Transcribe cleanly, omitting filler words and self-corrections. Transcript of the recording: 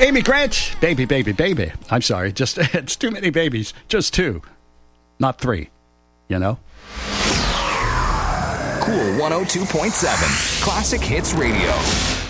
Amy Grant, baby, baby, baby. I'm sorry, just it's too many babies. Just two, not three, you know? Cool 102.7, Classic Hits Radio.